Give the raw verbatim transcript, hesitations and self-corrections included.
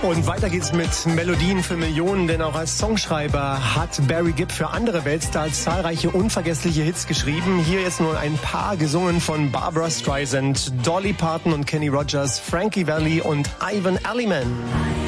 Und weiter geht's mit Melodien für Millionen, denn auch als Songschreiber hat Barry Gibb für andere Weltstars zahlreiche unvergessliche Hits geschrieben. Hier jetzt nur ein paar, gesungen von Barbra Streisand, Dolly Parton und Kenny Rogers, Frankie Valli und Ivan Elliman.